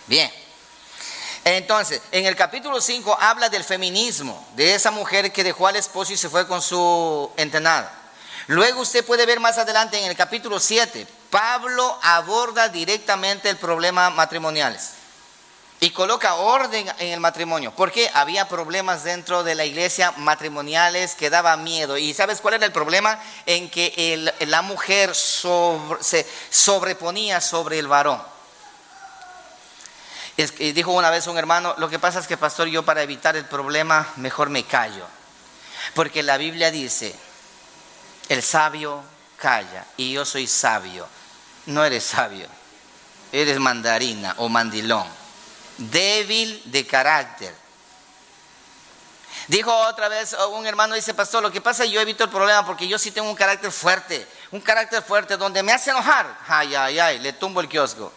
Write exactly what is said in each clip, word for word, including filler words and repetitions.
Bien. Entonces, en el capítulo cinco habla del feminismo, de esa mujer que dejó al esposo y se fue con su entenada. Luego usted puede ver más adelante en el capítulo siete, Pablo aborda directamente el problema matrimoniales y coloca orden en el matrimonio, porque había problemas dentro de la iglesia matrimoniales que daba miedo. ¿Y sabes cuál era el problema? En que el, la mujer sobre, se sobreponía sobre el varón. Y dijo una vez un hermano, lo que pasa es que pastor, yo para evitar el problema mejor me callo, porque la Biblia dice, el sabio calla y yo soy sabio. No eres sabio, eres mandarina o mandilón, débil de carácter. Dijo otra vez un hermano, dice, pastor, lo que pasa es que yo evito el problema porque yo sí tengo un carácter fuerte, un carácter fuerte donde me hace enojar, ay, ay, ay, le tumbo el kiosco.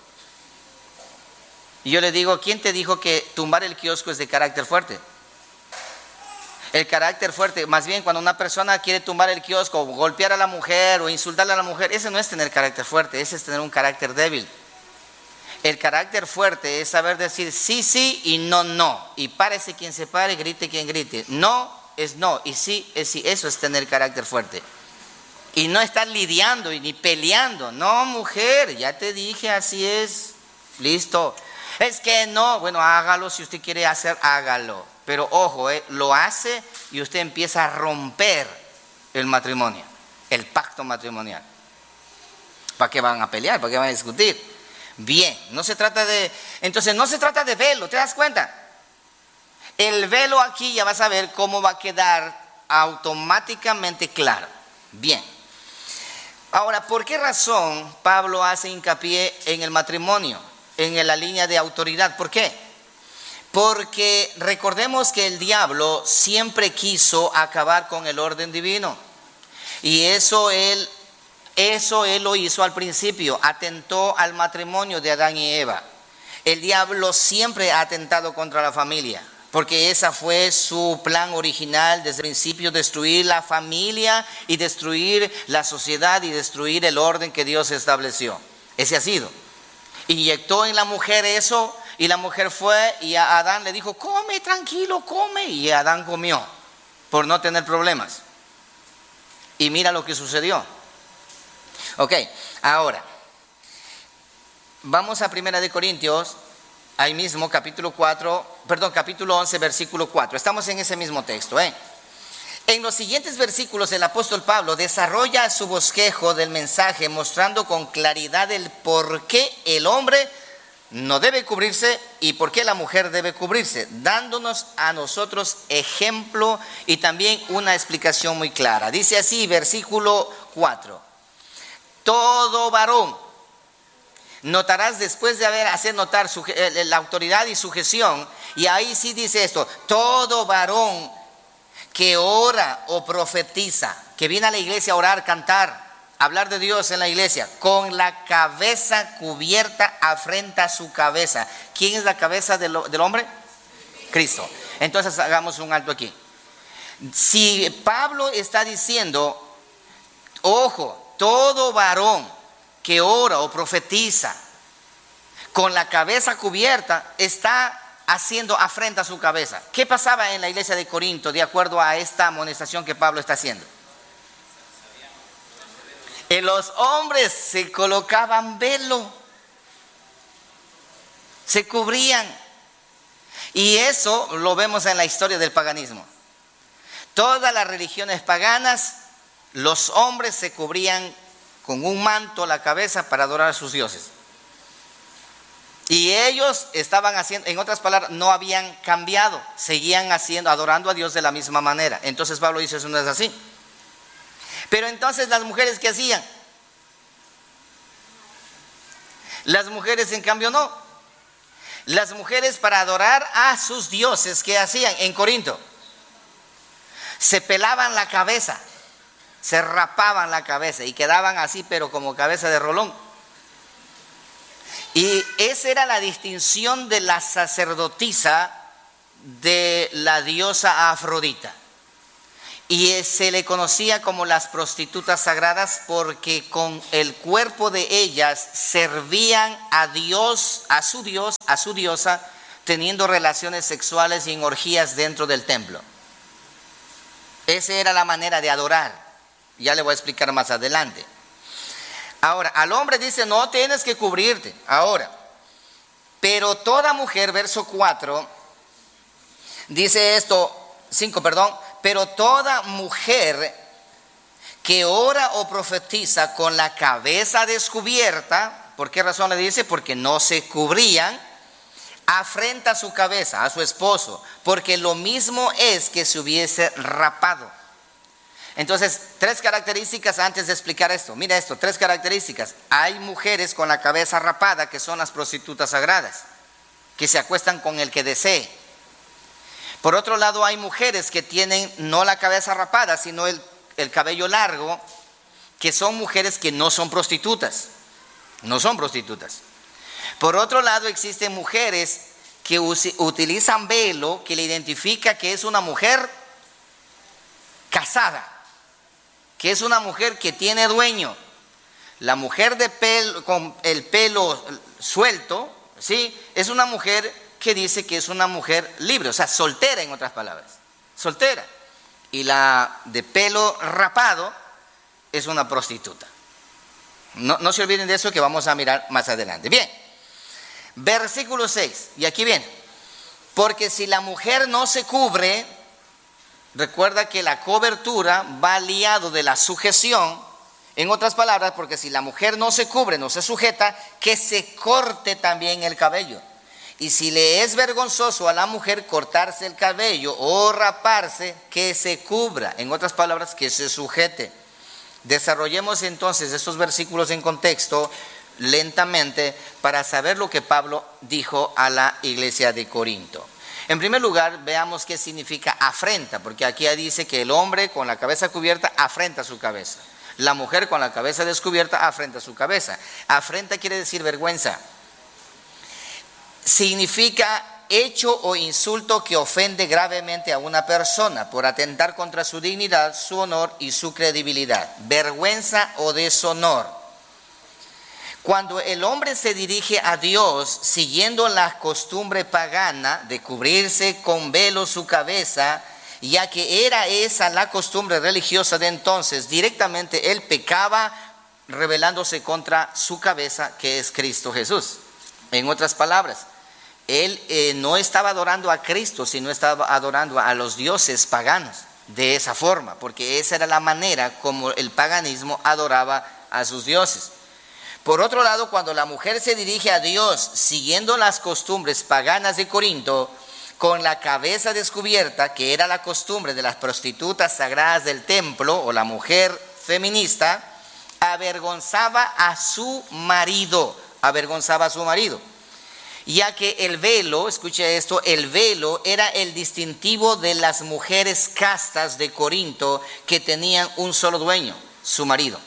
Y yo le digo, ¿quién te dijo que tumbar el kiosco es de carácter fuerte? El carácter fuerte, más bien cuando una persona quiere tumbar el kiosco, o golpear a la mujer o insultarle a la mujer, ese no es tener carácter fuerte, ese es tener un carácter débil. El carácter fuerte es saber decir sí, sí y no, no. Y párese quien se pare, grite quien grite. No es no y sí es sí. Eso es tener carácter fuerte. Y no estar lidiando y ni peleando. No, mujer, ya te dije, así es. Listo. Es que no, bueno, hágalo, si usted quiere hacer, hágalo. Pero ojo, eh, lo hace y usted empieza a romper el matrimonio, el pacto matrimonial. ¿Para qué van a pelear? ¿Para qué van a discutir? Bien, no se trata de, entonces no se trata de velo, ¿te das cuenta? El velo aquí ya vas a ver cómo va a quedar automáticamente claro. Bien. Ahora, ¿por qué razón Pablo hace hincapié en el matrimonio, en la línea de autoridad? ¿Por qué? Porque recordemos que el diablo siempre quiso acabar con el orden divino. Y eso él, eso él lo hizo al principio, atentó al matrimonio de Adán y Eva. El diablo siempre ha atentado contra la familia, porque ese fue su plan original desde el principio, destruir la familia y destruir la sociedad y destruir el orden que Dios estableció. Ese ha sido. Inyectó en la mujer eso y la mujer fue y a Adán le dijo, come tranquilo, come. Y Adán comió por no tener problemas. Y mira lo que sucedió. Ok, ahora vamos a Primera de Corintios, ahí mismo capítulo cuatro, perdón, capítulo once, versículo cuatro. Estamos en ese mismo texto, ¿eh? En los siguientes versículos el apóstol Pablo desarrolla su bosquejo del mensaje mostrando con claridad el por qué el hombre no debe cubrirse y por qué la mujer debe cubrirse, dándonos a nosotros ejemplo y también una explicación muy clara. Dice así, versículo cuatro, todo varón, notarás después de haber hacer notar su, la autoridad y sujeción, y ahí sí dice esto, todo varón que ora o profetiza, que viene a la iglesia a orar, cantar, hablar de Dios en la iglesia, con la cabeza cubierta afrenta a su cabeza. ¿Quién es la cabeza del, del hombre? Cristo. Entonces hagamos un alto aquí. Si Pablo está diciendo, ojo, todo varón que ora o profetiza con la cabeza cubierta está haciendo afrenta a su cabeza. ¿Qué pasaba en la iglesia de Corinto de acuerdo a esta amonestación que Pablo está haciendo? En los hombres se colocaban velo, se cubrían. Y eso lo vemos en la historia del paganismo. Todas las religiones paganas, los hombres se cubrían con un manto la cabeza para adorar a sus dioses. Y ellos estaban haciendo, en otras palabras, no habían cambiado, seguían haciendo, adorando a Dios de la misma manera. Entonces Pablo dice, eso no es así. Pero entonces las mujeres, ¿qué hacían? Las mujeres en cambio no. Las mujeres para adorar a sus dioses, ¿qué hacían en Corinto? Se pelaban la cabeza, se rapaban la cabeza y quedaban así, pero como cabeza de rolón. Y esa era la distinción de la sacerdotisa de la diosa Afrodita. Y se le conocía como las prostitutas sagradas porque con el cuerpo de ellas servían a Dios, a su Dios, a su diosa, teniendo relaciones sexuales y en orgías dentro del templo. Esa era la manera de adorar. Ya le voy a explicar más adelante. Ahora, al hombre dice, no tienes que cubrirte. Ahora, pero toda mujer, verso cuatro, dice esto, cinco, perdón, pero toda mujer que ora o profetiza con la cabeza descubierta, ¿por qué razón le dice? Porque no se cubrían, afrenta su cabeza, a su esposo, porque lo mismo es que se hubiese rapado. Entonces, tres características antes de explicar esto. Mira esto, tres características. Hay mujeres con la cabeza rapada que son las prostitutas sagradas, que se acuestan con el que desee. Por otro lado, hay mujeres que tienen no la cabeza rapada, sino el, el cabello largo, que son mujeres que no son prostitutas. No son prostitutas. Por otro lado, existen mujeres que us- utilizan velo que le identifica que es una mujer casada, que es una mujer que tiene dueño. La mujer de pelo, con el pelo suelto, ¿sí? Es una mujer que dice que es una mujer libre, o sea, soltera en otras palabras, soltera. Y la de pelo rapado es una prostituta. No, no se olviden de eso que vamos a mirar más adelante. Bien, versículo seis, y aquí viene. Porque si la mujer no se cubre, recuerda que la cobertura va liado de la sujeción. En otras palabras, porque si la mujer no se cubre, no se sujeta, que se corte también el cabello. Y si le es vergonzoso a la mujer cortarse el cabello o raparse, que se cubra. En otras palabras, que se sujete. Desarrollemos entonces estos versículos en contexto lentamente para saber lo que Pablo dijo a la iglesia de Corinto. En primer lugar, veamos qué significa afrenta, porque aquí dice que el hombre con la cabeza cubierta afrenta su cabeza. La mujer con la cabeza descubierta afrenta su cabeza. Afrenta quiere decir vergüenza. Significa hecho o insulto que ofende gravemente a una persona por atentar contra su dignidad, su honor y su credibilidad. Vergüenza o deshonor. Cuando el hombre se dirige a Dios siguiendo la costumbre pagana de cubrirse con velo su cabeza, ya que era esa la costumbre religiosa de entonces, directamente él pecaba rebelándose contra su cabeza, que es Cristo Jesús. En otras palabras, él eh, no estaba adorando a Cristo, sino estaba adorando a los dioses paganos de esa forma, porque esa era la manera como el paganismo adoraba a sus dioses. Por otro lado, cuando la mujer se dirige a Dios siguiendo las costumbres paganas de Corinto, con la cabeza descubierta, que era la costumbre de las prostitutas sagradas del templo o la mujer feminista, avergonzaba a su marido, avergonzaba a su marido. Ya que el velo, escuche esto, el velo era el distintivo de las mujeres castas de Corinto que tenían un solo dueño, su marido.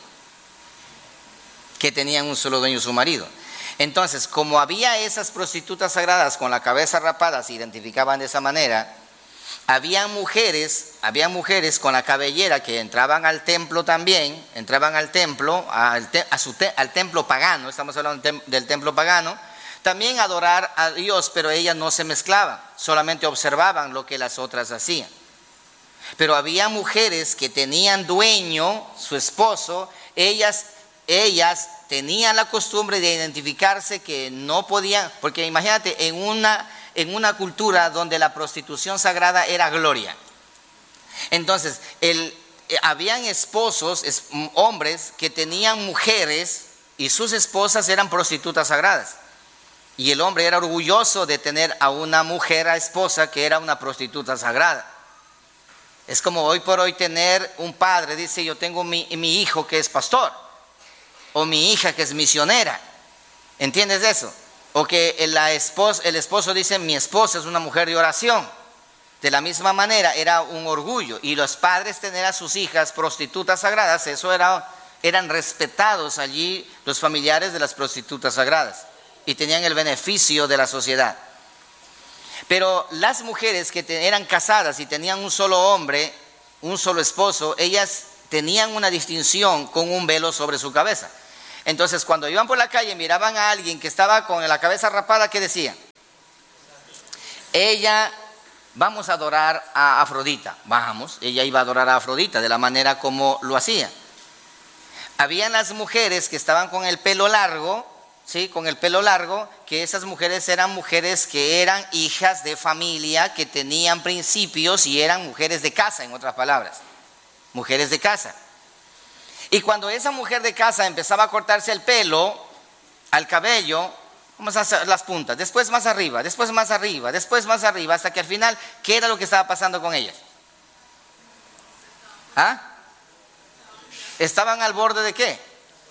Que tenían un solo dueño, su marido. Entonces, como había esas prostitutas sagradas con la cabeza rapada, se identificaban de esa manera, había mujeres, había mujeres con la cabellera que entraban al templo también, entraban al templo, al, te, a su te, al templo pagano, estamos hablando del, del templo pagano, también adorar a Dios, pero ellas no se mezclaban, solamente observaban lo que las otras hacían. Pero había mujeres que tenían dueño, su esposo, ellas, ellas tenían la costumbre de identificarse que no podían, porque imagínate, en una, en una cultura donde la prostitución sagrada era gloria. Entonces, el, habían esposos, es, hombres que tenían mujeres y sus esposas eran prostitutas sagradas. Y el hombre era orgulloso de tener a una mujer, a esposa, que era una prostituta sagrada. Es como hoy por hoy tener un padre, dice, yo tengo mi, mi hijo que es pastor, o mi hija que es misionera. ¿Entiendes eso? O que la esposa, el esposo dice, mi esposa es una mujer de oración. De la misma manera, era un orgullo. Y los padres tener a sus hijas prostitutas sagradas, eso era, eran respetados allí los familiares de las prostitutas sagradas. Y tenían el beneficio de la sociedad. Pero las mujeres que te, eran casadas y tenían un solo hombre, un solo esposo, ellas tenían una distinción con un velo sobre su cabeza. Entonces, cuando iban por la calle, miraban a alguien que estaba con la cabeza rapada, ¿qué decían? Ella, vamos a adorar a Afrodita. Vamos, ella iba a adorar a Afrodita de la manera como lo hacía. Habían las mujeres que estaban con el pelo largo, ¿sí? Con el pelo largo, que esas mujeres eran mujeres que eran hijas de familia, que tenían principios y eran mujeres de casa, en otras palabras. Mujeres de casa. Y cuando esa mujer de casa empezaba a cortarse el pelo, al cabello, vamos a hacer las puntas, después más arriba, después más arriba, después más arriba, hasta que al final, ¿qué era lo que estaba pasando con ellas? ¿Ah? ¿Estaban al borde de qué?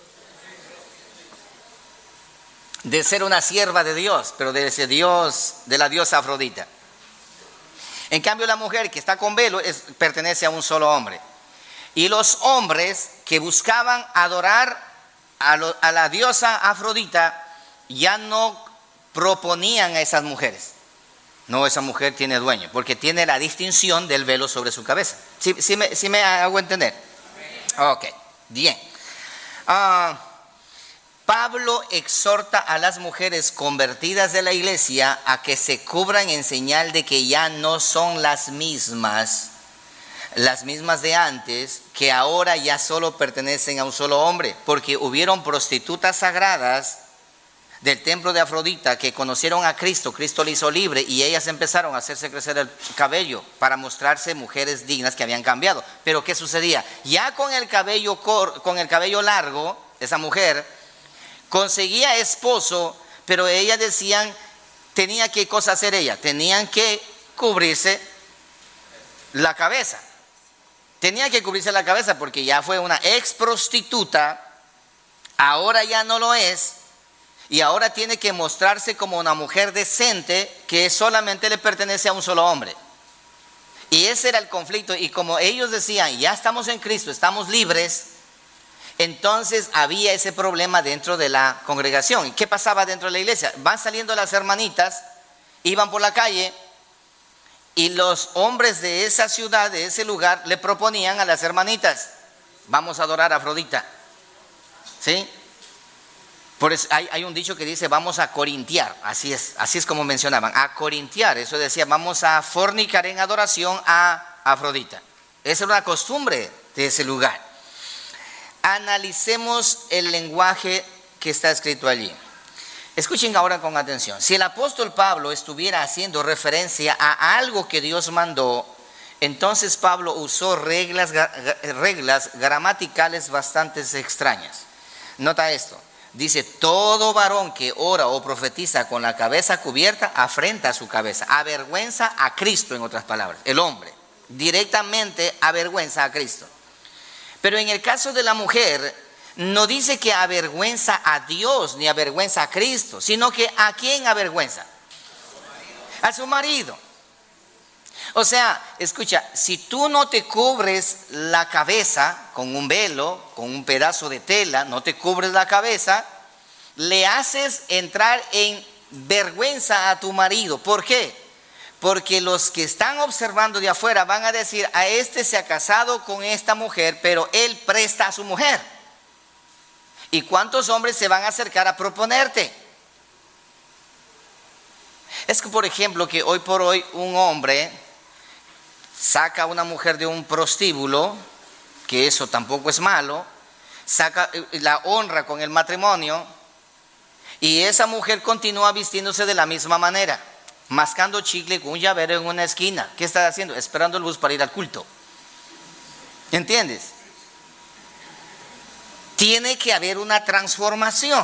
De ser una sierva de Dios, pero de ese Dios, de la diosa Afrodita. En cambio, la mujer que está con velo es, pertenece a un solo hombre. Y los hombres que buscaban adorar a, lo, a la diosa Afrodita ya no proponían a esas mujeres. No, esa mujer tiene dueño, porque tiene la distinción del velo sobre su cabeza. ¿Sí, sí, me, sí me hago entender? Ok, bien. Uh, Pablo exhorta a las mujeres convertidas de la iglesia a que se cubran en señal de que ya no son las mismas las mismas de antes, que ahora ya solo pertenecen a un solo hombre, porque hubieron prostitutas sagradas del templo de Afrodita que conocieron a Cristo, Cristo le hizo libre y ellas empezaron a hacerse crecer el cabello para mostrarse mujeres dignas que habían cambiado. Pero ¿qué sucedía? Ya con el cabello, cor, con el cabello largo, esa mujer conseguía esposo, pero ellas decían, tenía que cosa hacer ella, tenían que cubrirse la cabeza. Tenía que cubrirse la cabeza porque ya fue una ex prostituta, ahora ya no lo es, y ahora tiene que mostrarse como una mujer decente que solamente le pertenece a un solo hombre. Y ese era el conflicto, y como ellos decían, ya estamos en Cristo, estamos libres, entonces había ese problema dentro de la congregación. ¿Y qué pasaba dentro de la iglesia? Van saliendo las hermanitas, iban por la calle, y los hombres de esa ciudad, de ese lugar, le proponían a las hermanitas, vamos a adorar a Afrodita. ¿Sí? Por eso hay, hay un dicho que dice, vamos a corintiar. Así es, así es como mencionaban, a corintiar. Eso decía, vamos a fornicar en adoración a Afrodita. Esa era una costumbre de ese lugar. Analicemos el lenguaje que está escrito allí. Escuchen ahora con atención. Si el apóstol Pablo estuviera haciendo referencia a algo que Dios mandó, entonces Pablo usó reglas, reglas gramaticales bastante extrañas. Nota esto. Dice, todo varón que ora o profetiza con la cabeza cubierta afrenta a su cabeza, avergüenza a Cristo, en otras palabras. El hombre directamente avergüenza a Cristo. Pero en el caso de la mujer, no dice que avergüenza a Dios ni avergüenza a Cristo, sino que ¿a quién avergüenza? A su marido. O sea, escucha, si tú no te cubres la cabeza con un velo, con un pedazo de tela, no te cubres la cabeza, le haces entrar en vergüenza a tu marido. ¿Por qué? Porque los que están observando de afuera van a decir, a este se ha casado con esta mujer, pero él presta a su mujer. ¿Y cuántos hombres se van a acercar a proponerte? Es que, por ejemplo, que hoy por hoy un hombre saca a una mujer de un prostíbulo, que eso tampoco es malo, saca, la honra con el matrimonio, y esa mujer continúa vistiéndose de la misma manera, mascando chicle con un llavero en una esquina. ¿Qué está haciendo? Esperando el bus para ir al culto. ¿Entiendes? Tiene que haber una transformación.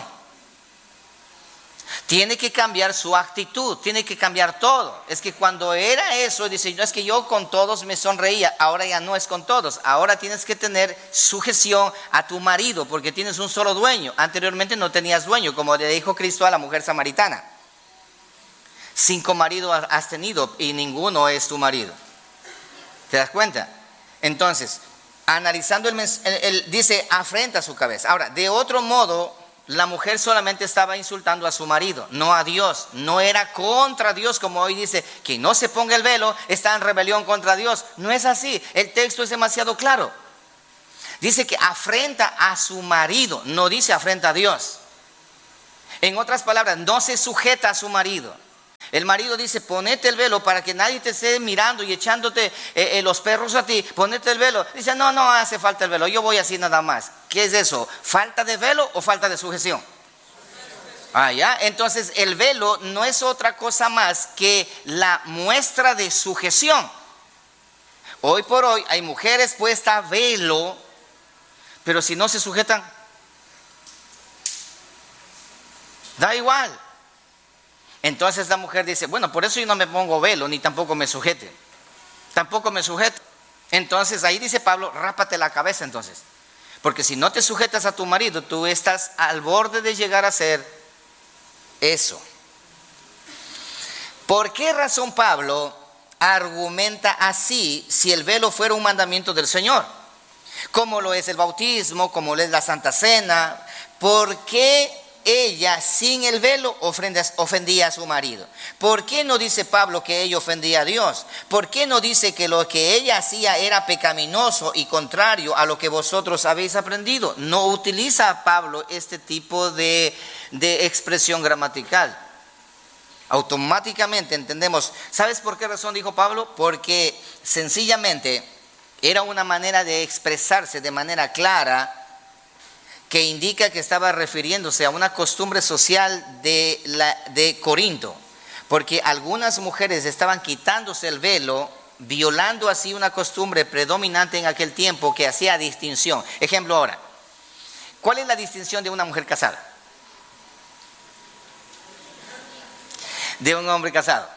Tiene que cambiar su actitud, tiene que cambiar todo. Es que cuando era eso, dice, no es que yo con todos me sonreía, ahora ya no es con todos. Ahora tienes que tener sujeción a tu marido, porque tienes un solo dueño. Anteriormente no tenías dueño, como le dijo Cristo a la mujer samaritana. Cinco maridos has tenido y ninguno es tu marido. ¿Te das cuenta? Entonces, analizando el, el, el dice, afrenta su cabeza. Ahora, de otro modo, la mujer solamente estaba insultando a su marido, no a Dios. No era contra Dios, como hoy dice, que no se ponga el velo, está en rebelión contra Dios. No es así, el texto es demasiado claro. Dice que afrenta a su marido, no dice afrenta a Dios. En otras palabras, no se sujeta a su marido. El marido dice, ponete el velo para que nadie te esté mirando y echándote eh, eh, los perros a ti. Ponete el velo. Dice, no, no hace falta el velo, yo voy así nada más. ¿Qué es eso? ¿Falta de velo o falta de sujeción? Ah, ya. Entonces el velo no es otra cosa más que la muestra de sujeción. Hoy por hoy hay mujeres puestas velo, pero si no se sujetan, da igual. Entonces la mujer dice, bueno, por eso yo no me pongo velo, ni tampoco me sujete. Tampoco me sujeto. Entonces ahí dice Pablo, rápate la cabeza entonces. Porque si no te sujetas a tu marido, tú estás al borde de llegar a ser eso. ¿Por qué razón Pablo argumenta así si el velo fuera un mandamiento del Señor? Como lo es el bautismo, como lo es la Santa Cena. ¿Por qué ella sin el velo ofendía a su marido? ¿Por qué no dice Pablo que ella ofendía a Dios? ¿Por qué no dice que lo que ella hacía era pecaminoso y contrario a lo que vosotros habéis aprendido? No utiliza Pablo este tipo de, de expresión gramatical. Automáticamente entendemos. ¿Sabes por qué razón dijo Pablo? Porque sencillamente era una manera de expresarse de manera clara, que indica que estaba refiriéndose a una costumbre social de, la, de Corinto, porque algunas mujeres estaban quitándose el velo, violando así una costumbre predominante en aquel tiempo que hacía distinción. Ejemplo ahora, ¿cuál es la distinción de una mujer casada? De un hombre casado.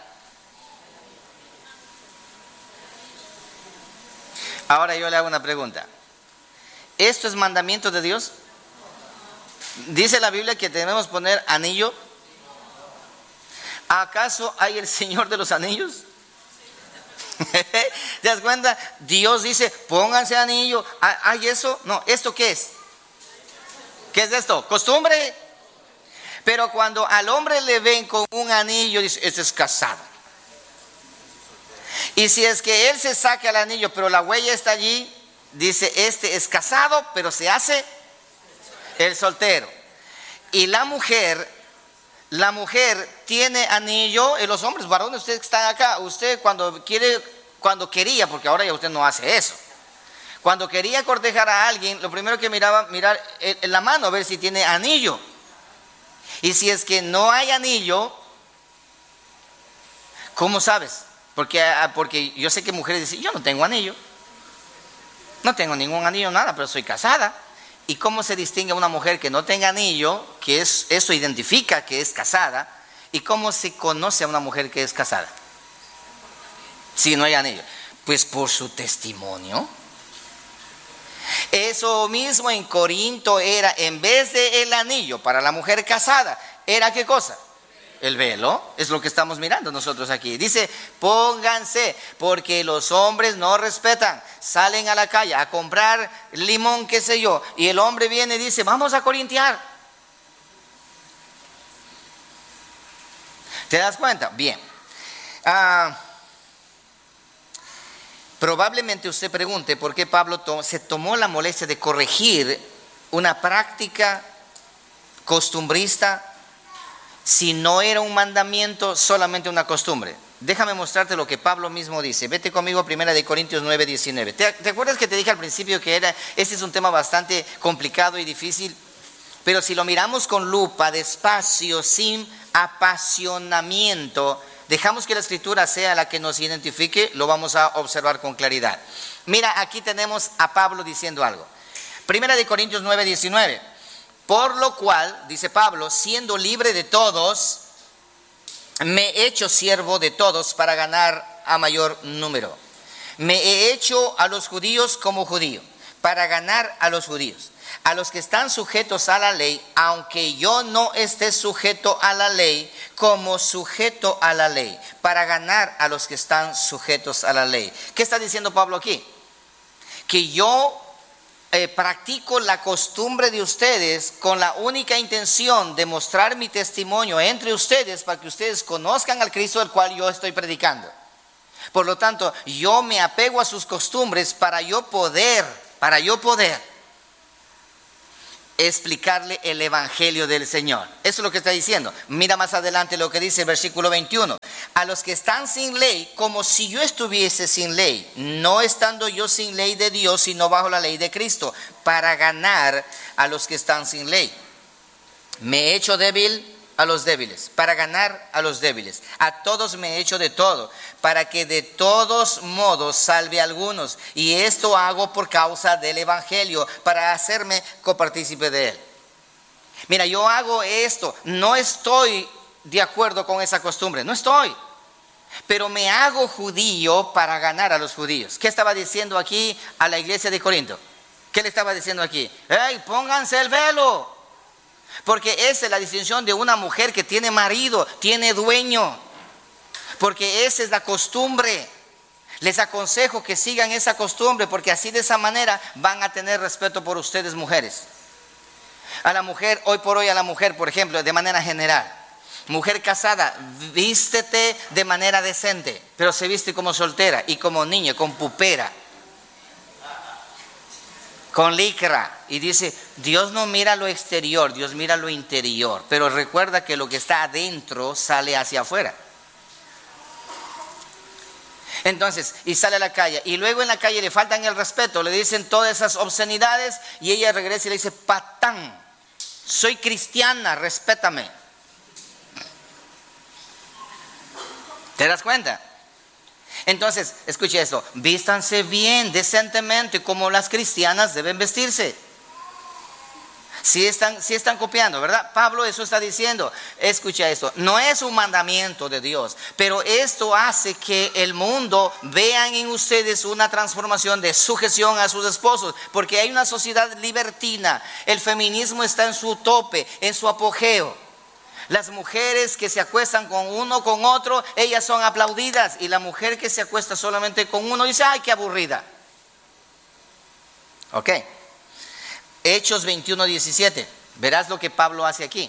Ahora yo le hago una pregunta. ¿Esto es mandamiento de Dios? ¿Dice la Biblia que debemos poner anillo? ¿Acaso hay el Señor de los anillos? ¿Te das cuenta? Dios dice, pónganse anillo. ¿Hay eso? No, ¿esto qué es? ¿Qué es esto? ¿Costumbre? Pero cuando al hombre le ven con un anillo, dice, este es casado. Y si es que él se saca el anillo, pero la huella está allí, dice, este es casado, pero se hace el soltero. Y la mujer, la mujer tiene anillo, y los hombres, varones, ustedes que están acá, usted cuando quiere, cuando quería, porque ahora ya usted no hace eso, cuando quería cortejar a alguien, lo primero que miraba, mirar en la mano, a ver si tiene anillo. Y si es que no hay anillo, ¿cómo sabes? Porque, porque yo sé que mujeres dicen, yo no tengo anillo, no tengo ningún anillo, nada, pero soy casada. ¿Y cómo se distingue una mujer que no tenga anillo, que es, eso identifica que es casada? ¿Y cómo se conoce a una mujer que es casada si no hay anillo? Pues por su testimonio. Eso mismo en Corinto era, en vez de el anillo para la mujer casada, ¿era qué cosa? El velo. Es lo que estamos mirando nosotros aquí. Dice, pónganse, porque los hombres no respetan. Salen a la calle a comprar limón, qué sé yo, y el hombre viene y dice, vamos a corintiar. ¿Te das cuenta? Bien. Ah, probablemente usted pregunte por qué Pablo to- se tomó la molestia de corregir una práctica costumbrista si no era un mandamiento, solamente una costumbre. Déjame mostrarte lo que Pablo mismo dice. Vete conmigo a primera de Corintios nueve, diecinueve. ¿Te, ¿Te acuerdas que te dije al principio que era, este es un tema bastante complicado y difícil? Pero si lo miramos con lupa, despacio, sin apasionamiento, dejamos que la escritura sea la que nos identifique, lo vamos a observar con claridad. Mira, aquí tenemos a Pablo diciendo algo. Primera de Corintios nueve, diecinueve. Por lo cual, dice Pablo, siendo libre de todos, me he hecho siervo de todos para ganar a mayor número. Me he hecho a los judíos como judío, para ganar a los judíos. A los que están sujetos a la ley, aunque yo no esté sujeto a la ley, como sujeto a la ley, para ganar a los que están sujetos a la ley. ¿Qué está diciendo Pablo aquí? Que yo eh, practico la costumbre de ustedes con la única intención de mostrar mi testimonio entre ustedes para que ustedes conozcan al Cristo del cual yo estoy predicando. Por lo tanto, yo me apego a sus costumbres para yo poder, para yo poder explicarle el evangelio del Señor. Eso es lo que está diciendo. Mira más adelante lo que dice el versículo veintiuno. A los que están sin ley, como si yo estuviese sin ley, no estando yo sin ley de Dios, sino bajo la ley de Cristo, para ganar a los que están sin ley. Me he hecho débil a los débiles, para ganar a los débiles. A todos me he hecho de todo, para que de todos modos salve a algunos. Y esto hago por causa del evangelio, para hacerme copartícipe de él. Mira, yo hago esto, no estoy de acuerdo con esa costumbre, no estoy. Pero me hago judío para ganar a los judíos. ¿Qué estaba diciendo aquí a la iglesia de Corinto? ¿Qué le estaba diciendo aquí? ¡Hey, pónganse el velo! Porque esa es la distinción de una mujer que tiene marido, tiene dueño. Porque esa es la costumbre. Les aconsejo que sigan esa costumbre, porque así de esa manera van a tener respeto por ustedes, mujeres. A la mujer, hoy por hoy a la mujer, por ejemplo, de manera general. Mujer casada, vístete de manera decente, pero se viste como soltera y como niña, con pupera, con licra. Y dice, Dios no mira lo exterior, Dios mira lo interior. Pero recuerda que lo que está adentro sale hacia afuera. Entonces, y sale a la calle, y luego en la calle le faltan el respeto, le dicen todas esas obscenidades, y ella regresa y le dice, patán, soy cristiana, respétame. ¿Te das cuenta? Entonces, escuche esto, vístanse bien, decentemente, como las cristianas deben vestirse. Si están, si están copiando, ¿verdad? Pablo eso está diciendo. Escucha esto, no es un mandamiento de Dios, pero esto hace que el mundo vean en ustedes una transformación de sujeción a sus esposos, porque hay una sociedad libertina. El feminismo está en su tope, en su apogeo. Las mujeres que se acuestan con uno con otro, ellas son aplaudidas, y la mujer que se acuesta solamente con uno dice, ay, qué aburrida. Ok. Hechos veintiuno, diecisiete. Verás lo que Pablo hace aquí.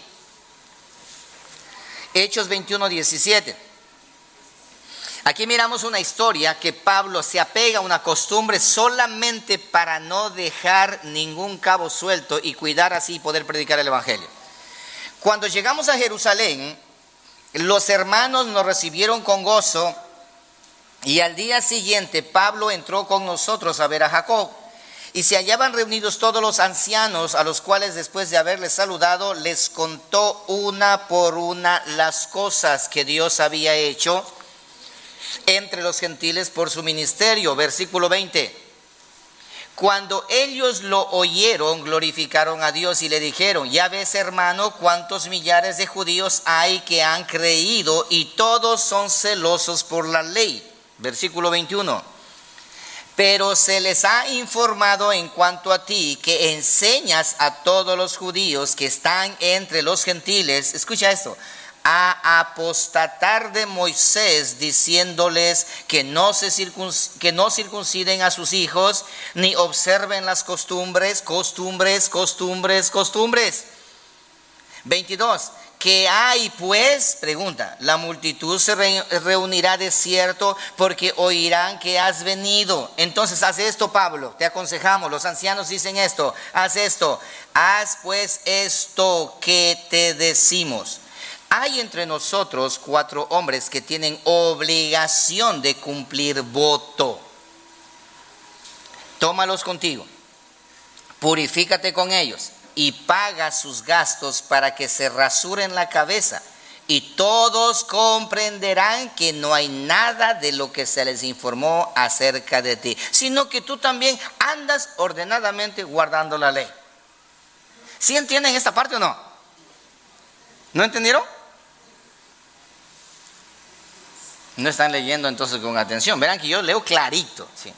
Hechos veintiuno, diecisiete. Aquí miramos una historia que Pablo se apega a una costumbre solamente para no dejar ningún cabo suelto y cuidar así poder predicar el evangelio. Cuando llegamos a Jerusalén, los hermanos nos recibieron con gozo, y al día siguiente Pablo entró con nosotros a ver a Jacob. Y se hallaban reunidos todos los ancianos, a los cuales después de haberles saludado, les contó una por una las cosas que Dios había hecho entre los gentiles por su ministerio. Versículo veinte. Cuando ellos lo oyeron, glorificaron a Dios y le dijeron, ya ves, hermano, cuántos millares de judíos hay que han creído y todos son celosos por la ley. Versículo veintiuno. Pero se les ha informado en cuanto a ti, que enseñas a todos los judíos que están entre los gentiles, escucha esto, a apostatar de Moisés, diciéndoles que no, se circunc- que no circunciden a sus hijos, ni observen las costumbres, costumbres, costumbres, costumbres. veintidós. ¿Qué hay pues? Pregunta. La multitud se re- reunirá de cierto, porque oirán que has venido. Entonces haz esto, Pablo, te aconsejamos. Los ancianos dicen esto, haz esto. Haz pues esto que te decimos. Hay entre nosotros cuatro hombres que tienen obligación de cumplir voto. Tómalos contigo, purifícate con ellos y paga sus gastos para que se rasuren la cabeza, y todos comprenderán que no hay nada de lo que se les informó acerca de ti, sino que tú también andas ordenadamente guardando la ley. ¿Sí entienden esta parte o no? ¿No entendieron? No están leyendo entonces con atención. Verán que yo leo clarito, ¿sí?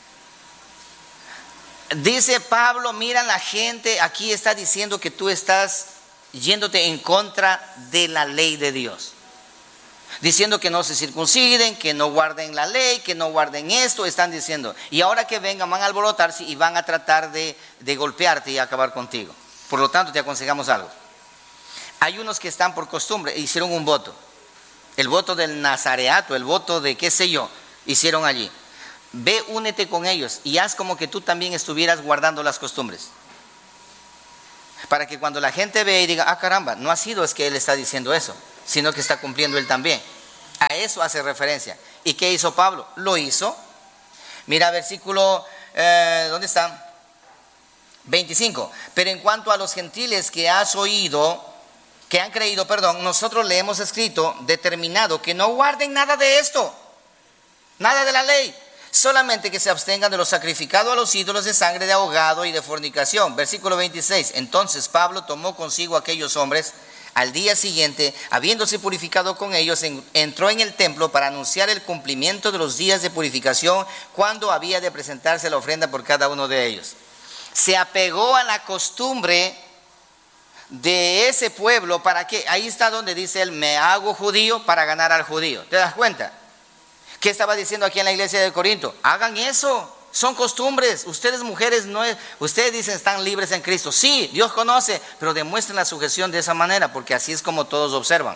Dice Pablo, mira, la gente aquí está diciendo que tú estás yéndote en contra de la ley de Dios. diciendo que no se circunciden, que no guarden la ley, que no guarden esto, están diciendo. Y ahora que vengan van a alborotarse y van a tratar de, de golpearte y acabar contigo. Por lo tanto, te aconsejamos algo. Hay unos que están por costumbre, e hicieron un voto. El voto del nazareato, el voto de qué sé yo, hicieron allí. Ve, únete con ellos y haz como que tú también estuvieras guardando las costumbres. Para que cuando la gente ve y diga, ah caramba, no ha sido es que él está diciendo eso, sino que está cumpliendo él también. A eso hace referencia. ¿Y qué hizo Pablo? Lo hizo. Mira versículo, eh, ¿dónde está? veinticinco. Pero en cuanto a los gentiles que has oído, que han creído, perdón, nosotros le hemos escrito, determinado que no guarden nada de esto, nada de la ley, solamente que se abstengan de lo sacrificado a los ídolos, de sangre de ahogado y de fornicación. Versículo veintiséis. Entonces Pablo tomó consigo a aquellos hombres. Al día siguiente, habiéndose purificado con ellos, entró en el templo para anunciar el cumplimiento de los días de purificación, cuando había de presentarse la ofrenda por cada uno de ellos. Se apegó a la costumbre de ese pueblo. ¿Para qué? Ahí está donde dice él, me hago judío para ganar al judío. ¿Te das cuenta? ¿Qué estaba diciendo aquí en la iglesia de Corinto? Hagan eso, son costumbres. Ustedes mujeres, no es, ustedes dicen están libres en Cristo. Sí, Dios conoce, pero demuestren la sujeción de esa manera, porque así es como todos observan.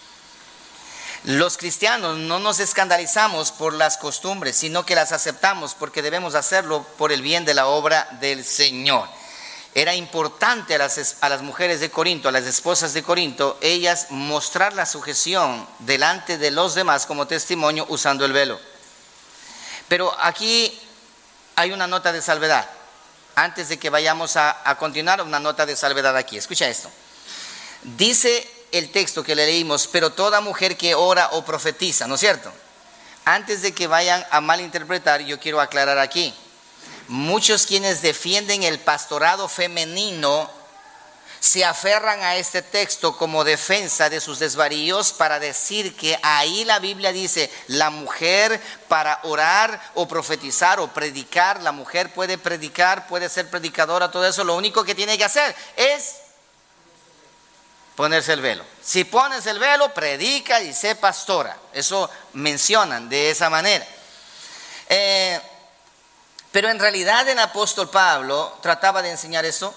Los cristianos no nos escandalizamos por las costumbres, sino que las aceptamos porque debemos hacerlo por el bien de la obra del Señor. Era importante a las, a las mujeres de Corinto, a las esposas de Corinto, ellas mostrar la sujeción delante de los demás como testimonio usando el velo. Pero aquí hay una nota de salvedad. Antes de que vayamos a, a continuar, una nota de salvedad aquí. Escucha esto. Dice el texto que le leímos, pero toda mujer que ora o profetiza, ¿no es cierto? Antes de que vayan a malinterpretar, yo quiero aclarar aquí. Muchos quienes defienden el pastorado femenino se aferran a este texto como defensa de sus desvaríos para decir que ahí la Biblia dice, la mujer para orar o profetizar o predicar, la mujer puede predicar, puede ser predicadora, todo eso, lo único que tiene que hacer es ponerse el velo. Si pones el velo, predica y sé pastora. Eso mencionan de esa manera. Eh, pero en realidad el apóstol Pablo trataba de enseñar eso.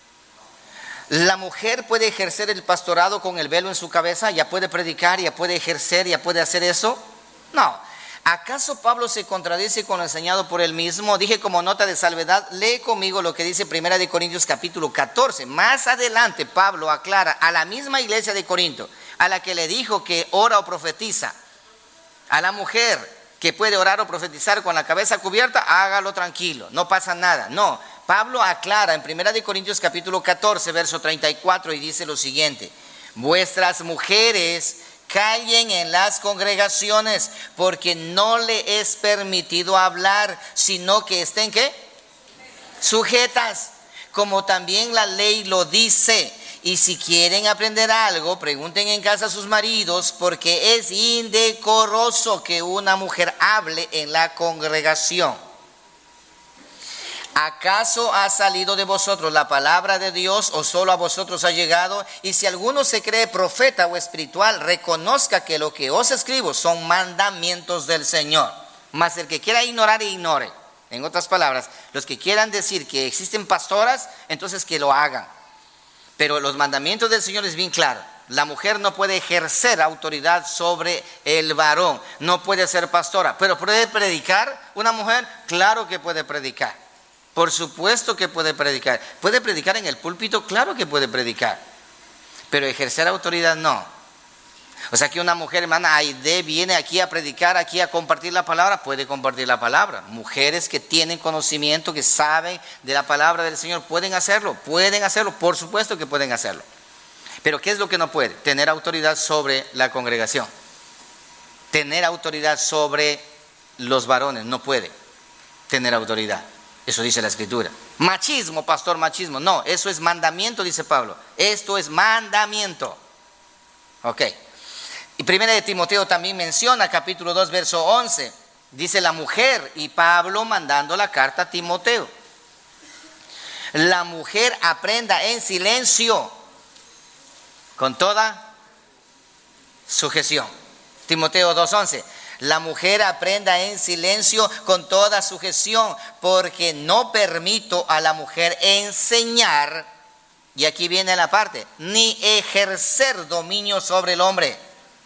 La mujer puede ejercer el pastorado con el velo en su cabeza, ya puede predicar, ya puede ejercer, ya puede hacer eso. No. ¿Acaso Pablo se contradice con lo enseñado por él mismo? Dije como nota de salvedad, lee conmigo lo que dice Primera de Corintios capítulo catorce. Más adelante Pablo aclara a la misma iglesia de Corinto, a la que le dijo que ora o profetiza, a la mujer que puede orar o profetizar con la cabeza cubierta, hágalo tranquilo, no pasa nada. No, Pablo aclara en Primera de Corintios capítulo catorce, verso treinta y cuatro, y dice lo siguiente: vuestras mujeres callen en las congregaciones, porque no le es permitido hablar, sino que estén ¿qué? Sujetas, como también la ley lo dice. Y si quieren aprender algo, pregunten en casa a sus maridos, porque es indecoroso que una mujer hable en la congregación. ¿Acaso ha salido de vosotros la palabra de Dios o solo a vosotros ha llegado? Y si alguno se cree profeta o espiritual, reconozca que lo que os escribo son mandamientos del Señor. Mas el que quiera ignorar, ignore. En otras palabras, los que quieran decir que existen pastoras, entonces que lo hagan. Pero los mandamientos del Señor es bien claro. La mujer no puede ejercer autoridad sobre el varón, no puede ser pastora. ¿Pero puede predicar una mujer? Claro que puede predicar. Por supuesto que puede predicar. ¿Puede predicar en el púlpito? Claro que puede predicar. Pero ejercer autoridad no. O sea que una mujer, hermana Aide, viene aquí a predicar, aquí a compartir la palabra, puede compartir la palabra. Mujeres que tienen conocimiento, que saben de la palabra del Señor, pueden hacerlo, pueden hacerlo, por supuesto que pueden hacerlo. Pero ¿qué es lo que no puede? Tener autoridad sobre la congregación. Tener autoridad sobre los varones, no puede tener autoridad. Eso dice la Escritura. Machismo, pastor, machismo. No, eso es mandamiento, dice Pablo. Esto es mandamiento. Ok. Y Primera de Timoteo también menciona, capítulo dos, verso once. Dice la mujer, y Pablo mandando la carta a Timoteo. La mujer aprenda en silencio, con toda sujeción. Timoteo dos once. La mujer aprenda en silencio con toda sujeción, porque no permito a la mujer enseñar, y aquí viene la parte, ni ejercer dominio sobre el hombre,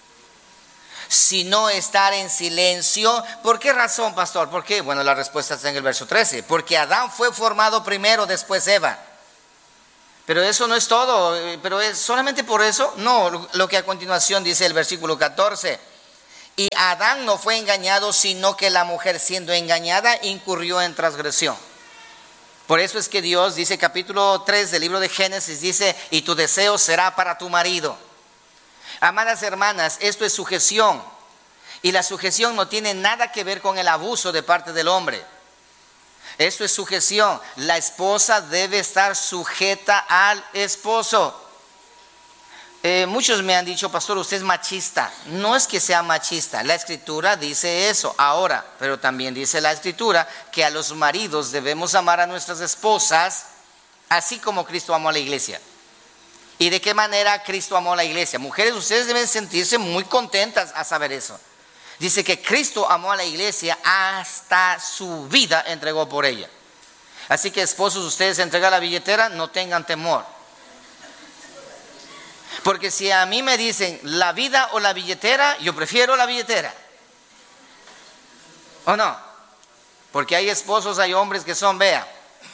sino estar en silencio. ¿Por qué razón, pastor? ¿Por qué? Bueno, la respuesta está en el verso trece. Porque Adán fue formado primero, después Eva. Pero eso no es todo. ¿Pero es solamente por eso? No, lo que a continuación dice el versículo catorce. Y Adán no fue engañado, sino que la mujer, siendo engañada, incurrió en transgresión. Por eso es que Dios dice, capítulo tres del libro de Génesis, dice, y tu deseo será para tu marido. Amadas hermanas, esto es sujeción. Y la sujeción no tiene nada que ver con el abuso de parte del hombre. Esto es sujeción. La esposa debe estar sujeta al esposo. Eh, muchos me han dicho, pastor, usted es machista. No es que sea machista, la escritura dice eso. Ahora, pero también dice la escritura que a los maridos debemos amar a nuestras esposas, así como Cristo amó a la iglesia. ¿Y de qué manera Cristo amó a la iglesia? Mujeres, ustedes deben sentirse muy contentas a saber eso. Dice que Cristo amó a la iglesia hasta su vida entregó por ella. Así que esposos, ustedes entregan la billetera, no tengan temor. Porque si a mí me dicen la vida o la billetera, yo prefiero la billetera. ¿O no? Porque hay esposos, hay hombres que son, vea.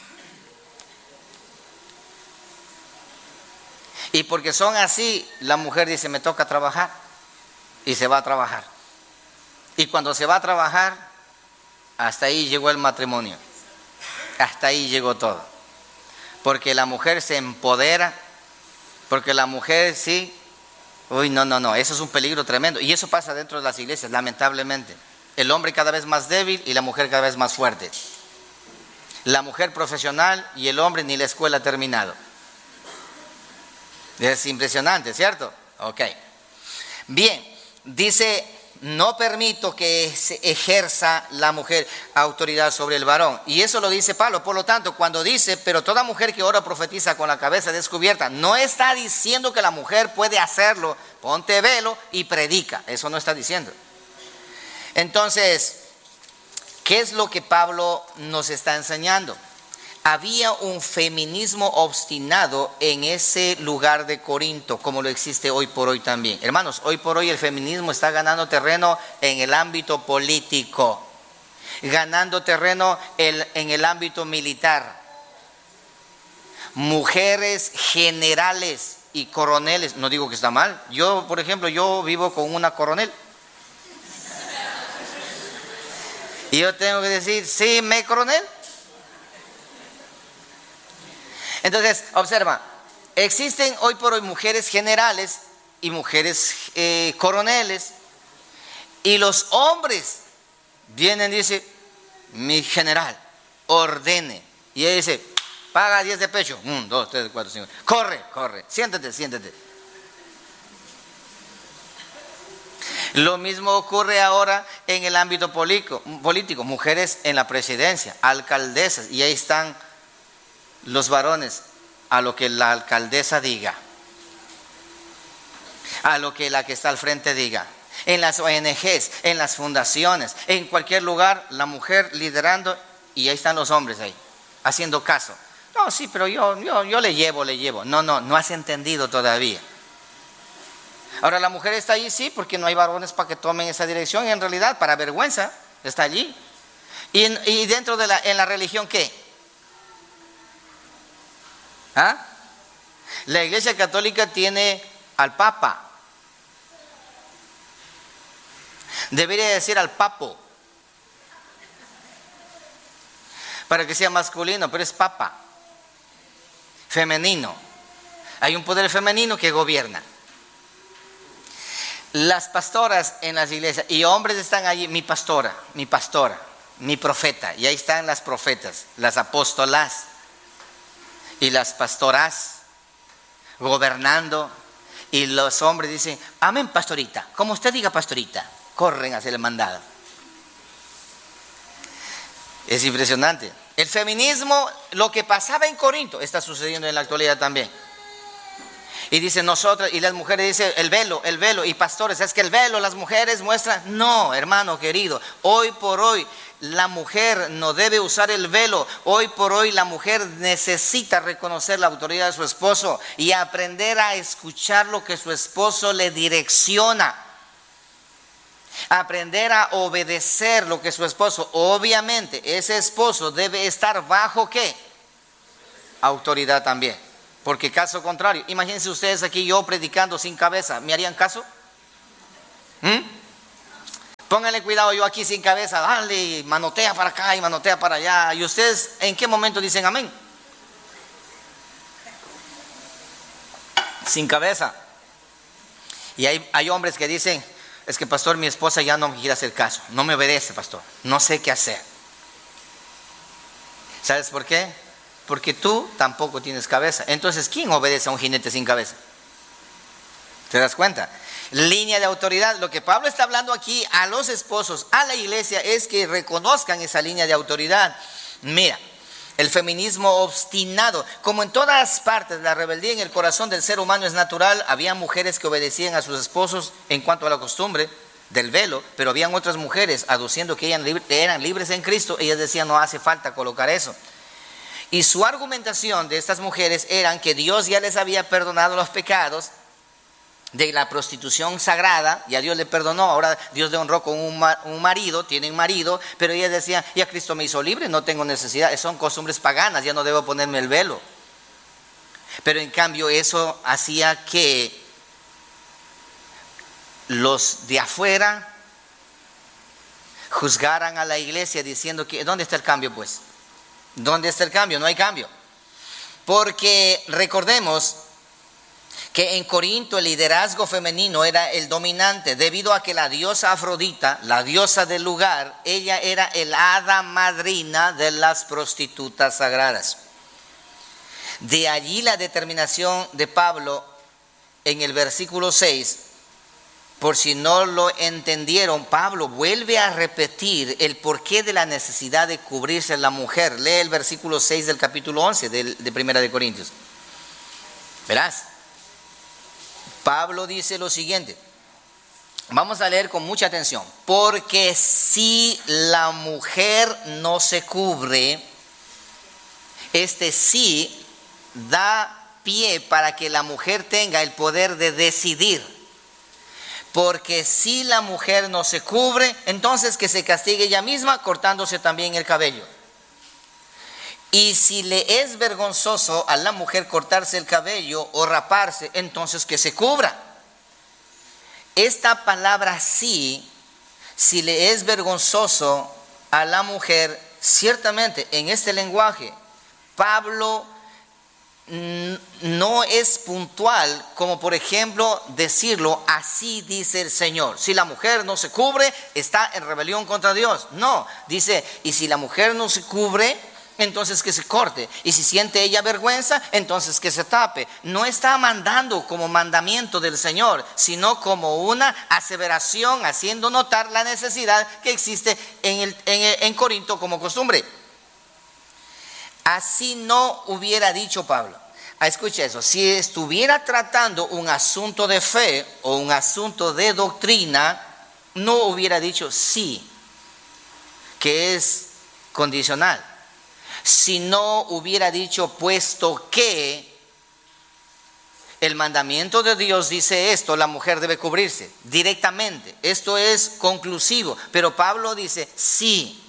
Y porque son así, la mujer dice, me toca trabajar. Y se va a trabajar. Y cuando se va a trabajar, hasta ahí llegó el matrimonio. Hasta ahí llegó todo. Porque la mujer se empodera. Porque la mujer sí, uy, no, no, no, eso es un peligro tremendo. Y eso pasa dentro de las iglesias, lamentablemente. El hombre cada vez más débil y la mujer cada vez más fuerte. La mujer profesional y el hombre ni la escuela ha terminado. Es impresionante, ¿cierto? Ok. Bien, dice, no permito que se ejerza la mujer autoridad sobre el varón. Y eso lo dice Pablo. Por lo tanto, cuando dice, pero toda mujer que ora profetiza con la cabeza descubierta, no está diciendo que la mujer puede hacerlo. Ponte velo y predica. Eso no está diciendo. Entonces, ¿qué es lo que Pablo nos está enseñando? Había un feminismo obstinado en ese lugar de Corinto, como lo existe hoy por hoy también. Hermanos, hoy por hoy el feminismo está ganando terreno en el ámbito político, ganando terreno en el ámbito militar. Mujeres generales y coroneles, no digo que está mal. Yo, por ejemplo, yo vivo con una coronel. Y yo tengo que decir, sí, me coronel. Entonces, observa, existen hoy por hoy mujeres generales y mujeres eh, coroneles, y los hombres vienen y dicen, mi general, ordene, y ella dice, paga diez de pecho, uno, dos, tres, cuatro, cinco, corre, corre, siéntate, siéntate. Lo mismo ocurre ahora en el ámbito político, político, mujeres en la presidencia, alcaldesas, y ahí están los varones, a lo que la alcaldesa diga, a lo que la que está al frente diga. En las O N Ges, en las fundaciones, en cualquier lugar, la mujer liderando, y ahí están los hombres ahí, haciendo caso. No, sí, pero yo, yo, yo le llevo, le llevo. No, no, no has entendido todavía. Ahora la mujer está allí, sí, porque no hay varones para que tomen esa dirección, y en realidad, para vergüenza, está allí. Y, y dentro de la, en la religión, ¿qué? ¿Ah? La Iglesia Católica tiene al Papa. Debería decir al Papo, para que sea masculino, pero es Papa, femenino. Hay un poder femenino que gobierna. Las pastoras en las iglesias, y hombres están allí, mi pastora, mi pastora, mi profeta, y ahí están las profetas, las apóstolas y las pastoras gobernando, y los hombres dicen, amén, pastorita, como usted diga, pastorita, corren hacia el mandado. Es impresionante. El feminismo, lo que pasaba en Corinto, está sucediendo en la actualidad también. Y dice nosotras, y las mujeres dicen el velo, el velo, y pastores, es que el velo las mujeres muestran. No, hermano querido, hoy por hoy la mujer no debe usar el velo. Hoy por hoy la mujer necesita reconocer la autoridad de su esposo y aprender a escuchar lo que su esposo le direcciona. Aprender a obedecer lo que su esposo, obviamente ese esposo debe estar bajo ¿qué? Autoridad también. Porque caso contrario, imagínense ustedes aquí yo predicando sin cabeza, ¿me harían caso? ¿Mm? Pónganle cuidado, yo aquí sin cabeza, dale, manotea para acá y manotea para allá. ¿Y ustedes en qué momento dicen amén? Sin cabeza. Y hay, hay hombres que dicen, es que pastor, mi esposa ya no me quiere hacer caso, no me obedece, pastor, no sé qué hacer. ¿Sabes por qué? Porque tú tampoco tienes cabeza. Entonces, ¿quién obedece a un jinete sin cabeza? ¿Te das cuenta? Línea de autoridad. Lo que Pablo está hablando aquí a los esposos, a la iglesia, es que reconozcan esa línea de autoridad. Mira, el feminismo obstinado, como en todas partes, la rebeldía en el corazón del ser humano es natural. Había mujeres que obedecían a sus esposos en cuanto a la costumbre del velo, pero habían otras mujeres aduciendo que eran libres en Cristo. Ellas decían, no hace falta colocar eso. Y su argumentación de estas mujeres eran que Dios ya les había perdonado los pecados de la prostitución sagrada, ya Dios le perdonó, ahora Dios le honró con un, un marido, tienen marido, pero ellas decían, ya Cristo me hizo libre, no tengo necesidad, son costumbres paganas, ya no debo ponerme el velo. Pero en cambio eso hacía que los de afuera juzgaran a la iglesia diciendo que, ¿dónde está el cambio pues? ¿Dónde está el cambio? No hay cambio. Porque recordemos que en Corinto el liderazgo femenino era el dominante, debido a que la diosa Afrodita, la diosa del lugar, ella era el hada madrina de las prostitutas sagradas. De allí la determinación de Pablo en el versículo seis. Por si no lo entendieron, Pablo vuelve a repetir el porqué de la necesidad de cubrirse la mujer. Lee el versículo seis del capítulo once de, de Primera de Corintios. Verás, Pablo dice lo siguiente. Vamos a leer con mucha atención. Porque si la mujer no se cubre, este sí da pie para que la mujer tenga el poder de decidir. Porque si la mujer no se cubre, entonces que se castigue ella misma cortándose también el cabello. Y si le es vergonzoso a la mujer cortarse el cabello o raparse, entonces que se cubra. Esta palabra sí, si le es vergonzoso a la mujer, ciertamente en este lenguaje, Pablo no es puntual, como por ejemplo decirlo, así dice el Señor. Si la mujer no se cubre, está en rebelión contra Dios. No, dice, y si la mujer no se cubre, entonces que se corte. Y si siente ella vergüenza, entonces que se tape. No está mandando como mandamiento del Señor, sino como una aseveración, haciendo notar la necesidad que existe en, el, en, el, en Corinto como costumbre. Así no hubiera dicho Pablo. Ah, escucha eso, si estuviera tratando un asunto de fe o un asunto de doctrina, no hubiera dicho sí, que es condicional. Si no hubiera dicho puesto que el mandamiento de Dios dice esto, la mujer debe cubrirse directamente. Esto es conclusivo, pero Pablo dice sí,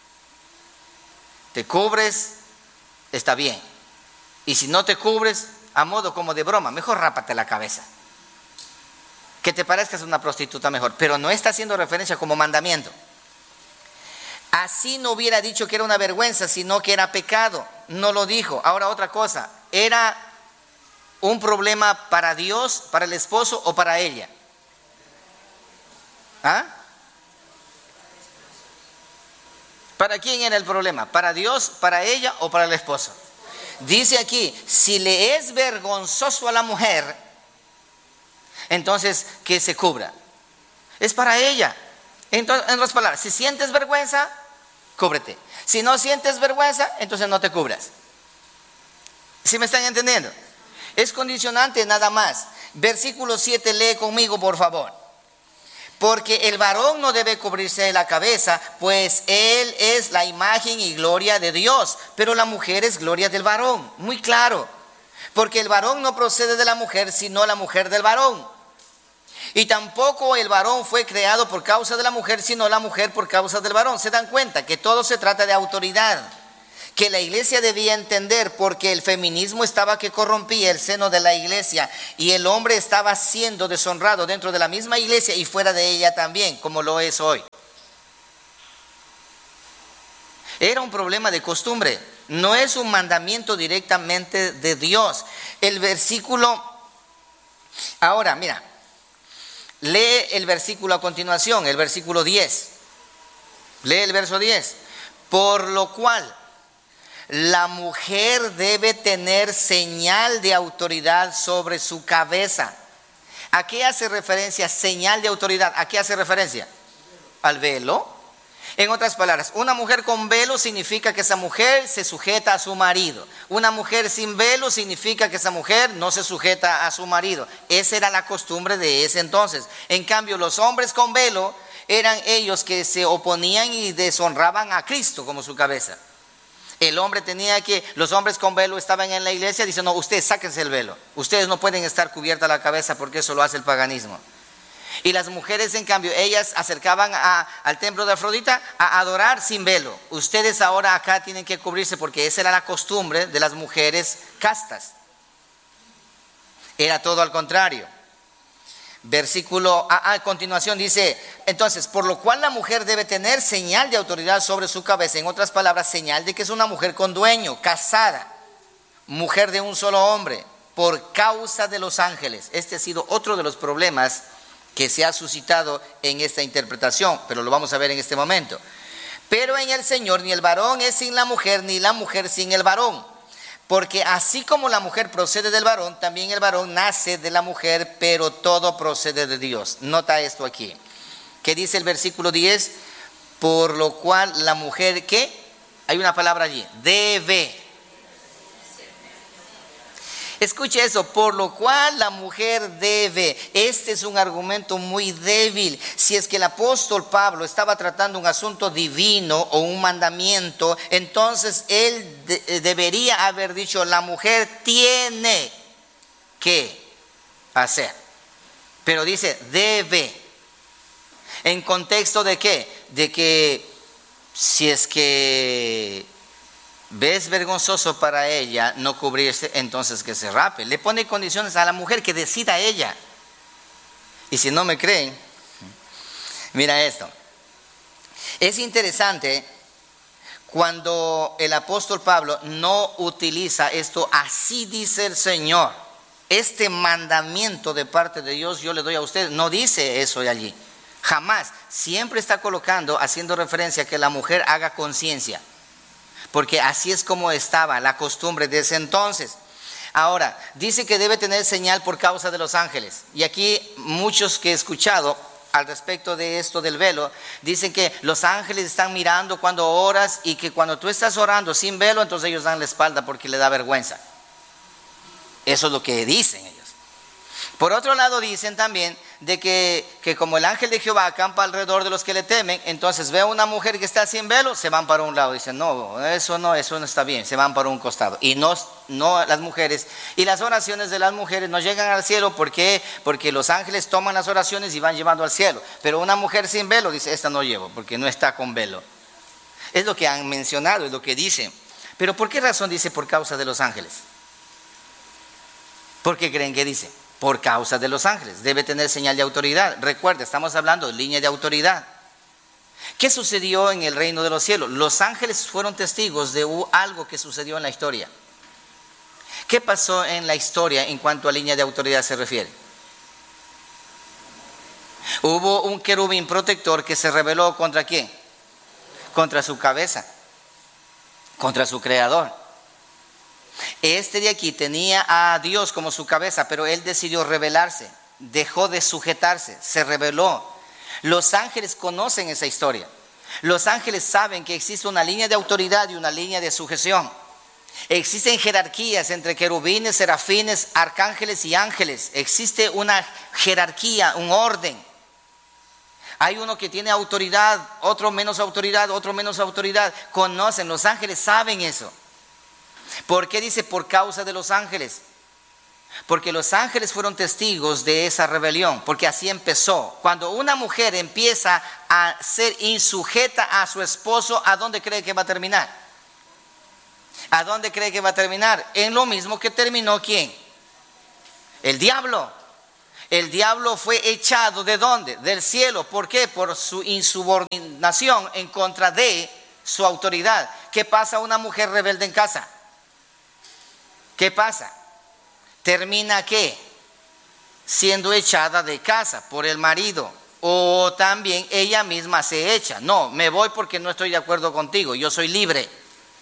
te cubres, está bien. Y si no te cubres, a modo como de broma, mejor rápate la cabeza. Que te parezcas una prostituta mejor. Pero no está haciendo referencia como mandamiento. Así no hubiera dicho que era una vergüenza, sino que era pecado. No lo dijo. Ahora otra cosa. ¿Era un problema para Dios, para el esposo o para ella? ¿Ah? ¿Para quién era el problema? ¿Para Dios, para ella o para el esposo? Dice aquí, si le es vergonzoso a la mujer, entonces que se cubra. Es para ella. Entonces, en otras palabras, si sientes vergüenza, cúbrete. Si no sientes vergüenza, entonces no te cubras. ¿Sí me están entendiendo? Es condicionante nada más. Versículo siete, lee conmigo por favor. Porque el varón no debe cubrirse de la cabeza, pues él es la imagen y gloria de Dios, pero la mujer es gloria del varón. Muy claro. Porque el varón no procede de la mujer, sino la mujer del varón. Y tampoco el varón fue creado por causa de la mujer, sino la mujer por causa del varón. ¿Se dan cuenta que todo se trata de autoridad? Que la iglesia debía entender, porque el feminismo estaba que corrompía el seno de la iglesia y el hombre estaba siendo deshonrado dentro de la misma iglesia y fuera de ella también, como lo es hoy. Era un problema de costumbre, no es un mandamiento directamente de Dios. El versículo, ahora mira, lee el versículo a continuación, el versículo diez. Lee el verso diez. Por lo cual la mujer debe tener señal de autoridad sobre su cabeza. ¿A qué hace referencia señal de autoridad? ¿A qué hace referencia? Al velo. En otras palabras, una mujer con velo significa que esa mujer se sujeta a su marido. Una mujer sin velo significa que esa mujer no se sujeta a su marido. Esa era la costumbre de ese entonces. En cambio, los hombres con velo eran ellos que se oponían y deshonraban a Cristo como su cabeza. El hombre tenía que, los hombres con velo estaban en la iglesia diciendo, no, ustedes sáquense el velo. Ustedes no pueden estar cubierta la cabeza porque eso lo hace el paganismo. Y las mujeres, en cambio, ellas acercaban a, al templo de Afrodita a adorar sin velo. Ustedes ahora acá tienen que cubrirse porque esa era la costumbre de las mujeres castas. Era todo al contrario. Versículo a, a continuación dice, entonces, por lo cual la mujer debe tener señal de autoridad sobre su cabeza. En otras palabras, señal de que es una mujer con dueño, casada, mujer de un solo hombre, por causa de los ángeles. Este ha sido otro de los problemas que se ha suscitado en esta interpretación, pero lo vamos a ver en este momento. Pero en el Señor ni el varón es sin la mujer, ni la mujer sin el varón. Porque así como la mujer procede del varón, también el varón nace de la mujer, pero todo procede de Dios. Nota esto aquí. ¿Qué dice el versículo diez? Por lo cual la mujer, ¿qué? Hay una palabra allí, debe. Escuche eso, por lo cual la mujer debe. Este es un argumento muy débil. Si es que el apóstol Pablo estaba tratando un asunto divino o un mandamiento, entonces él de- debería haber dicho, la mujer tiene que hacer. Pero dice, debe. ¿En contexto de qué? De que si es que ves vergonzoso para ella no cubrirse, entonces que se rape. Le pone condiciones a la mujer que decida ella. Y si no me creen, mira esto. Es interesante cuando el apóstol Pablo no utiliza esto, así dice el Señor. Este mandamiento de parte de Dios yo le doy a ustedes, no dice eso de allí. Jamás. Siempre está colocando, haciendo referencia a que la mujer haga conciencia. Porque así es como estaba la costumbre de ese entonces. Ahora, dice que debe tener señal por causa de los ángeles. Y aquí muchos que he escuchado al respecto de esto del velo, dicen que los ángeles están mirando cuando oras y que cuando tú estás orando sin velo, entonces ellos dan la espalda porque le da vergüenza. Eso es lo que dicen ellos. Por otro lado dicen también de que, que como el ángel de Jehová acampa alrededor de los que le temen, entonces ve a una mujer que está sin velo, se van para un lado, dicen no, eso no, eso no está bien, se van para un costado. Y no, no las mujeres, y las oraciones de las mujeres no llegan al cielo, ¿por qué? Porque los ángeles toman las oraciones y van llevando al cielo. Pero una mujer sin velo dice, esta no llevo, porque no está con velo. Es lo que han mencionado, es lo que dicen. Pero ¿por qué razón dice por causa de los ángeles? ¿Por qué creen que dice? Por causa de los ángeles, debe tener señal de autoridad. Recuerda, estamos hablando de línea de autoridad. ¿Qué sucedió en el reino de los cielos? Los ángeles fueron testigos de algo que sucedió en la historia. ¿Qué pasó en la historia en cuanto a línea de autoridad se refiere? Hubo un querubín protector que se rebeló ¿contra quién? Contra su cabeza, contra su creador. Este de aquí tenía a Dios como su cabeza, pero él decidió rebelarse, dejó de sujetarse, se rebeló. Los ángeles conocen esa historia. Los ángeles saben que existe una línea de autoridad y una línea de sujeción. Existen jerarquías entre querubines, serafines, arcángeles y ángeles. Existe una jerarquía, un orden. Hay uno que tiene autoridad, otro menos autoridad, otro menos autoridad. Conocen, los ángeles saben eso. ¿Por qué dice por causa de los ángeles? Porque los ángeles fueron testigos de esa rebelión, porque así empezó. Cuando una mujer empieza a ser insujeta a su esposo, ¿a dónde cree que va a terminar? ¿A dónde cree que va a terminar? En lo mismo que terminó ¿quién? El diablo. El diablo fue echado ¿de dónde? Del cielo. ¿Por qué? Por su insubordinación en contra de su autoridad. ¿Qué pasa a una mujer rebelde en casa? ¿Qué pasa? Termina ¿qué? Siendo echada de casa por el marido. O también ella misma se echa. No, me voy porque no estoy de acuerdo contigo, yo soy libre.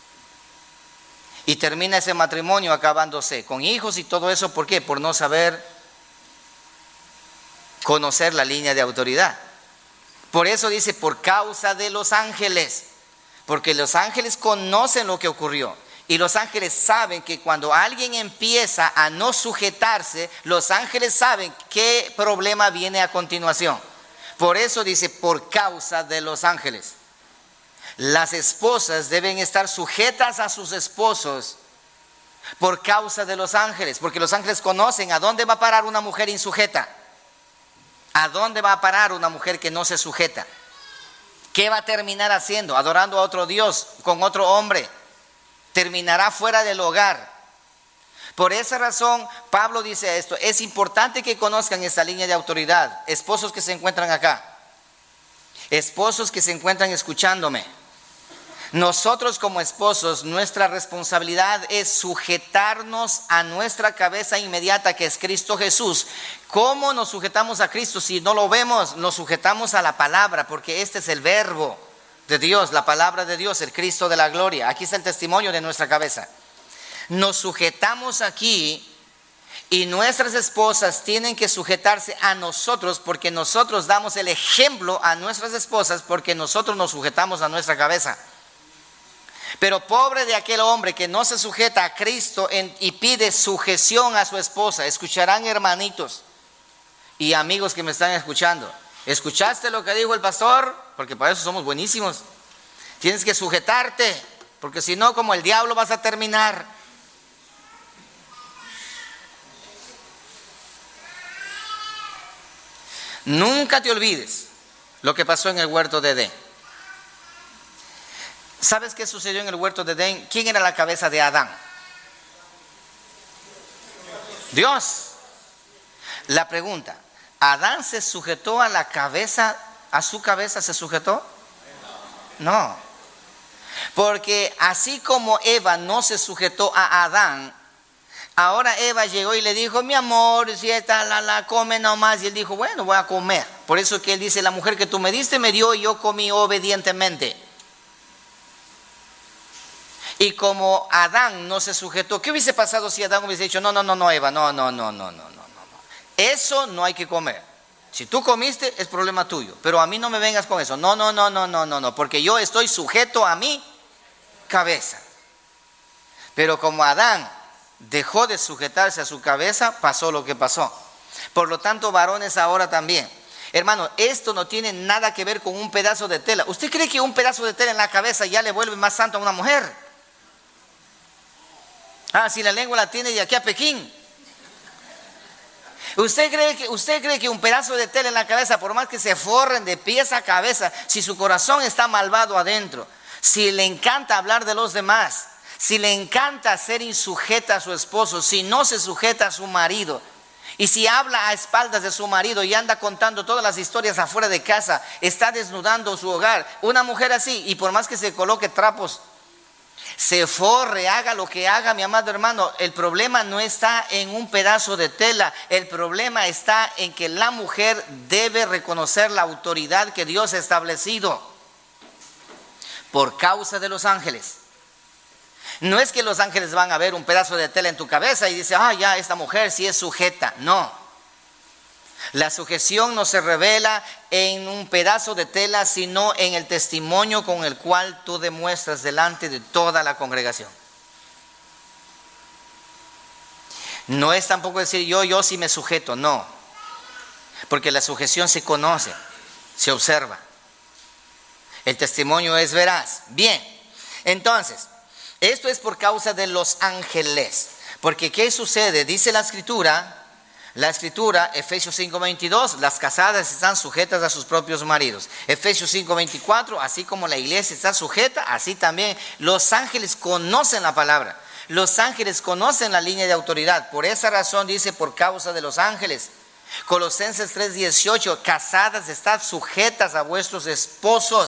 Y termina ese matrimonio acabándose con hijos y todo eso. ¿Por qué? Por no saber conocer la línea de autoridad. Por eso dice por causa de los ángeles. Porque los ángeles conocen lo que ocurrió. Y los ángeles saben que cuando alguien empieza a no sujetarse, los ángeles saben qué problema viene a continuación. Por eso dice por causa de los ángeles. Las esposas deben estar sujetas a sus esposos por causa de los ángeles, porque los ángeles conocen a dónde va a parar una mujer insujeta, a dónde va a parar una mujer que no se sujeta, qué va a terminar haciendo, adorando a otro Dios con otro hombre, terminará fuera del hogar. Por esa razón Pablo dice esto, es importante que conozcan esta línea de autoridad, esposos que se encuentran acá, esposos que se encuentran escuchándome. Nosotros como esposos, nuestra responsabilidad es sujetarnos a nuestra cabeza inmediata, que es Cristo Jesús. ¿Cómo nos sujetamos a Cristo? Si no lo vemos, nos sujetamos a la palabra, porque este es el verbo de Dios, la palabra de Dios, el Cristo de la gloria. Aquí está el testimonio de nuestra cabeza. Nos sujetamos aquí y nuestras esposas tienen que sujetarse a nosotros, porque nosotros damos el ejemplo a nuestras esposas, porque nosotros nos sujetamos a nuestra cabeza. Pero pobre de aquel hombre que no se sujeta a Cristo en, y pide sujeción a su esposa. Escucharán, hermanitos y amigos que me están escuchando. ¿Escuchaste lo que dijo el pastor? Porque para eso somos buenísimos. Tienes que sujetarte, porque si no, como el diablo vas a terminar. Nunca te olvides lo que pasó en el huerto de Edén. ¿Sabes qué sucedió en el huerto de Edén? ¿Quién era la cabeza de Adán? Dios. La pregunta, ¿Adán se sujetó a la cabeza, a su cabeza se sujetó? No. Porque así como Eva no se sujetó a Adán, ahora Eva llegó y le dijo, mi amor, si esta la, la come nomás. Y él dijo, bueno, voy a comer. Por eso que él dice, la mujer que tú me diste me dio y yo comí obedientemente. Y como Adán no se sujetó, ¿qué hubiese pasado si Adán hubiese dicho, no, no, no, no, Eva, no, no, no, no, no, no, no, eso no hay que comer. Si tú comiste, es problema tuyo, pero a mí no me vengas con eso. No, no, no, no, no, no, no, porque yo estoy sujeto a mi cabeza. Pero como Adán dejó de sujetarse a su cabeza, pasó lo que pasó. Por lo tanto, varones ahora también. Hermano, esto no tiene nada que ver con un pedazo de tela. ¿Usted cree que un pedazo de tela en la cabeza ya le vuelve más santo a una mujer? Ah, si la lengua la tiene de aquí a Pekín. ¿Usted cree que, usted cree que un pedazo de tela en la cabeza, por más que se forren de pies a cabeza, si su corazón está malvado adentro, si le encanta hablar de los demás, si le encanta ser insujeta a su esposo, si no se sujeta a su marido, y si habla a espaldas de su marido y anda contando todas las historias afuera de casa, está desnudando su hogar, una mujer así, y por más que se coloque trapos, se forre, haga lo que haga, mi amado hermano, el problema no está en un pedazo de tela, el problema está en que la mujer debe reconocer la autoridad que Dios ha establecido por causa de los ángeles. No es que los ángeles van a ver un pedazo de tela en tu cabeza y dicen, ah, ya, esta mujer sí es sujeta. No. La sujeción no se revela en un pedazo de tela, sino en el testimonio con el cual tú demuestras delante de toda la congregación. No es tampoco decir yo, yo sí me sujeto, no. Porque la sujeción se conoce, se observa. El testimonio es veraz. Bien, entonces, esto es por causa de los ángeles. Porque ¿qué sucede? Dice la escritura, la escritura, Efesios cinco veintidós, las casadas están sujetas a sus propios maridos. Efesios cinco veinticuatro, así como la iglesia está sujeta, así también los ángeles conocen la palabra. Los ángeles conocen la línea de autoridad. Por esa razón dice por causa de los ángeles. Colosenses tres dieciocho, casadas estad sujetas a vuestros esposos.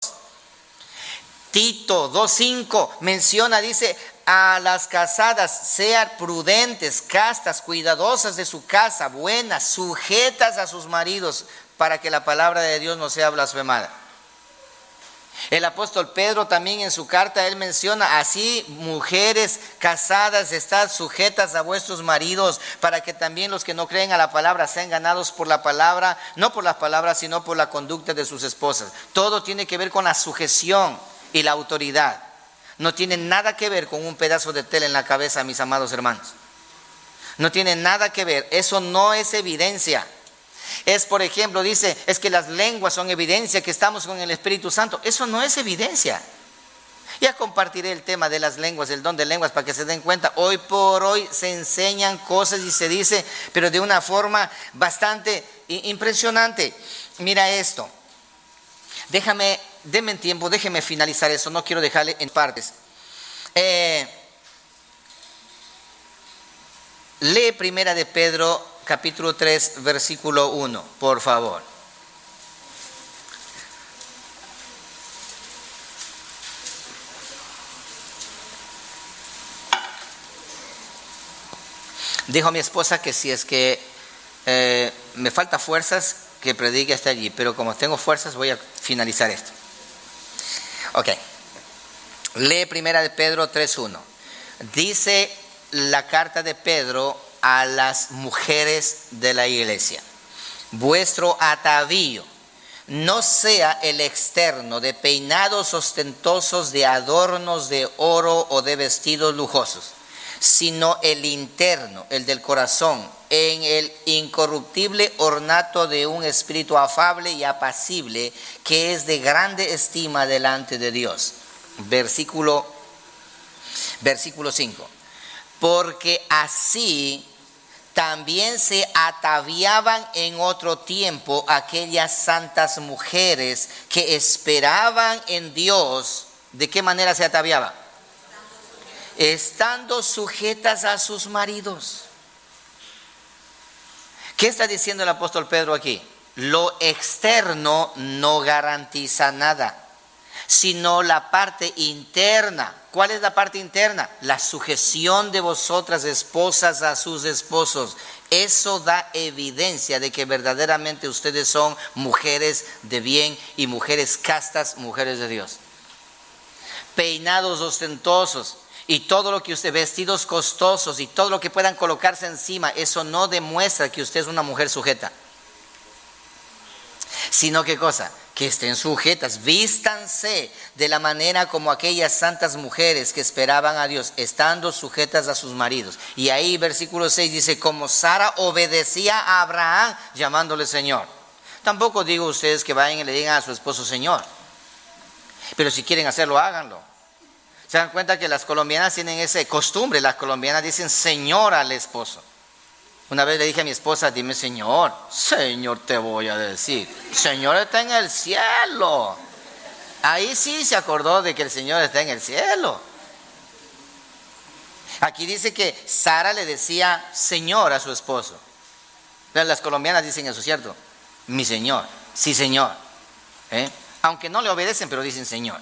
Tito dos cinco menciona, dice, a las casadas sean prudentes, castas, cuidadosas de su casa, buenas, sujetas a sus maridos, para que la palabra de Dios no sea blasfemada. El apóstol Pedro también en su carta, él menciona, así mujeres casadas estad sujetas a vuestros maridos, para que también los que no creen a la palabra sean ganados por la palabra, no por las palabras, sino por la conducta de sus esposas. Todo tiene que ver con la sujeción y la autoridad. No tiene nada que ver con un pedazo de tela en la cabeza, mis amados hermanos. No tiene nada que ver, eso no es evidencia. Es, por ejemplo, dice, es que las lenguas son evidencia que estamos con el Espíritu Santo. Eso no es evidencia. Ya compartiré el tema de las lenguas, el don de lenguas, para que se den cuenta. Hoy por hoy se enseñan cosas y se dice, pero de una forma bastante impresionante. Mira esto. Déjame, denme tiempo, déjeme finalizar eso. No quiero dejarle en partes. Eh, lee Primera de Pedro, capítulo tres, versículo uno, por favor. Dijo mi esposa que si es que eh, me falta fuerzas, que predique hasta allí, pero como tengo fuerzas voy a finalizar esto. Ok. Lee Primera de Pedro tres uno. Dice la carta de Pedro a las mujeres de la iglesia: vuestro atavío no sea el externo de peinados ostentosos, de adornos de oro o de vestidos lujosos, sino el interno, el del corazón, en el incorruptible ornato de un espíritu afable y apacible, que es de grande estima delante de Dios. Versículo, versículo cinco. Porque así también se ataviaban en otro tiempo aquellas santas mujeres que esperaban en Dios. ¿De qué manera se ataviaban? Estando sujetas a sus maridos. ¿Qué está diciendo el apóstol Pedro aquí? Lo externo no garantiza nada, sino la parte interna. ¿Cuál es la parte interna? La sujeción de vosotras, esposas, a sus esposos. Eso da evidencia de que verdaderamente ustedes son mujeres de bien y mujeres castas, mujeres de Dios. Peinados ostentosos y todo lo que usted, vestidos costosos y todo lo que puedan colocarse encima, eso no demuestra que usted es una mujer sujeta. Sino, ¿qué cosa? Que estén sujetas, vístanse de la manera como aquellas santas mujeres que esperaban a Dios, estando sujetas a sus maridos. Y ahí versículo seis dice, como Sara obedecía a Abraham llamándole Señor. Tampoco digo ustedes que vayan y le digan a su esposo Señor, pero si quieren hacerlo, háganlo. Se dan cuenta que las colombianas tienen esa costumbre, las colombianas dicen Señor al esposo. Una vez le dije a mi esposa, dime Señor. Señor te voy a decir. Señor está en el cielo. Ahí sí se acordó de que el Señor está en el cielo. Aquí dice que Sara le decía Señor a su esposo. Las colombianas dicen eso, ¿cierto? Mi Señor, sí Señor. ¿Eh? Aunque no le obedecen, pero dicen Señor.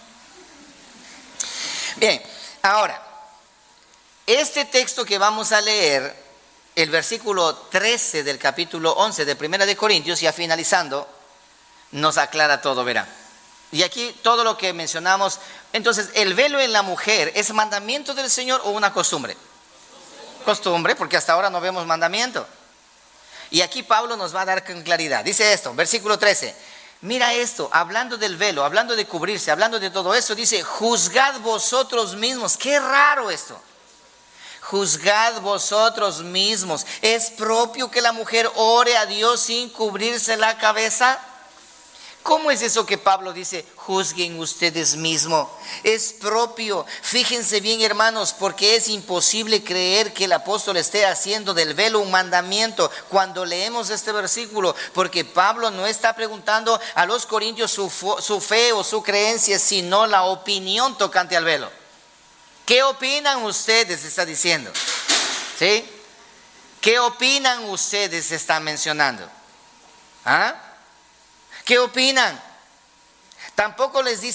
Bien, ahora, este texto que vamos a leer, el versículo trece del capítulo once de Primera de Corintios, ya finalizando, nos aclara todo, verán. Y aquí todo lo que mencionamos, entonces, ¿el velo en la mujer es mandamiento del Señor o una costumbre? Costumbre, porque hasta ahora no vemos mandamiento. Y aquí Pablo nos va a dar con claridad. Dice esto, versículo trece. Mira esto, hablando del velo, hablando de cubrirse, hablando de todo eso, dice, juzgad vosotros mismos. Qué raro esto. Juzgad vosotros mismos. ¿Es propio que la mujer ore a Dios sin cubrirse la cabeza? ¿Cómo es eso que Pablo dice, juzguen ustedes mismos? Es propio. Fíjense bien, hermanos, porque es imposible creer que el apóstol esté haciendo del velo un mandamiento cuando leemos este versículo, porque Pablo no está preguntando a los corintios su, su fe o su creencia, sino la opinión tocante al velo. ¿Qué opinan ustedes? Está diciendo. ¿Sí? ¿Qué opinan ustedes? Está mencionando. ¿Ah? ¿Qué opinan? Tampoco les dice